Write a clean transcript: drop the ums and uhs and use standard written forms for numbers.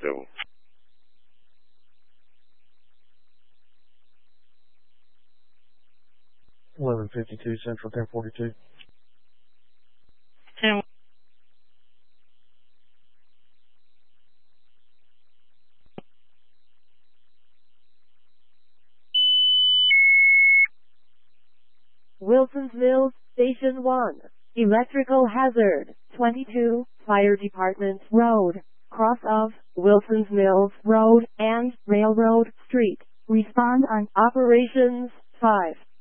So 1152 Central 1042. 10. Wilson's Mills, Station 1. Electrical hazard. 22, Fire Department Road. Cross of Wilson's Mills Road and Railroad Street. Respond on Operations 5.